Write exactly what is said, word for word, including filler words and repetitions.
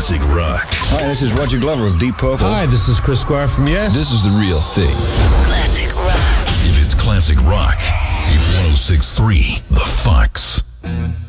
Classic rock. Hi, this is Roger Glover of Deep Purple. Hi, this is Chris Squire from Yes. This is the real thing. Classic rock. If it's classic rock, it's one oh six point three The Fox.